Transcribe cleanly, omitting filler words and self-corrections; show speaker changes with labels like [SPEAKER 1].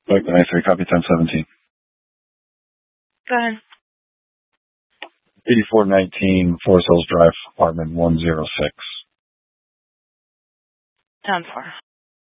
[SPEAKER 1] Mike 93, copy 1017.
[SPEAKER 2] Go ahead.
[SPEAKER 1] 8419 Forest Hills Drive, apartment 106.
[SPEAKER 2] 10-4.